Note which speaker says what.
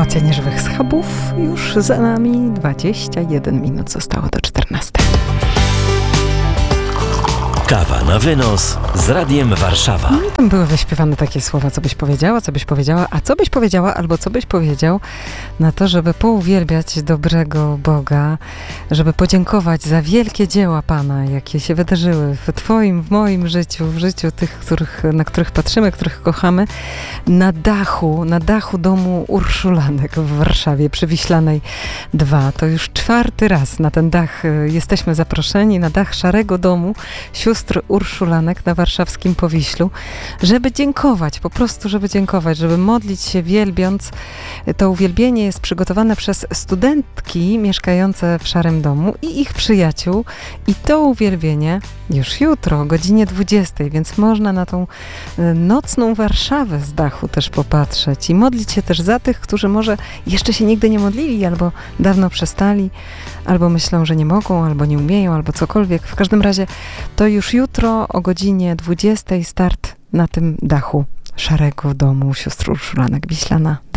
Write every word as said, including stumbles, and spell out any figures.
Speaker 1: Audycja Nieżywych Schabów już za nami. dwadzieścia jeden minut zostało do czternastej.
Speaker 2: Kawa na wynos z Radiem Warszawa.
Speaker 1: No, tam były wyśpiewane takie słowa, co byś powiedziała, co byś powiedziała, a co byś powiedziała, albo co byś powiedział na to, żeby pouwielbiać dobrego Boga, żeby podziękować za wielkie dzieła Pana, jakie się wydarzyły w Twoim, w moim życiu, w życiu tych, których, na których patrzymy, których kochamy, na dachu, na dachu domu Urszulanek w Warszawie, przy Wiślanej dwa. To już czwarty raz na ten dach jesteśmy zaproszeni, na dach Szarego Domu Sióstr Urszulanek na warszawskim Powiślu, żeby dziękować, po prostu żeby dziękować, żeby modlić się wielbiąc. To uwielbienie jest przygotowane przez studentki mieszkające w Szarym Domu i ich przyjaciół i to uwielbienie już jutro o godzinie dwudziestej, więc można na tą nocną Warszawę z dachu też popatrzeć i modlić się też za tych, którzy może jeszcze się nigdy nie modlili, albo dawno przestali, albo myślą, że nie mogą, albo nie umieją, albo cokolwiek. W każdym razie to już jutro o godzinie dwudziestej start na tym dachu Szarego Domu Sióstr Urszulanek Wiślana